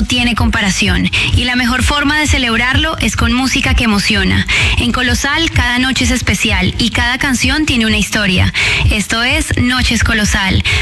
tiene comparación y la mejor forma de celebrarlo es con música que emociona. En Colosal cada noche es especial y cada canción tiene una historia. Esto es Noches Colosal.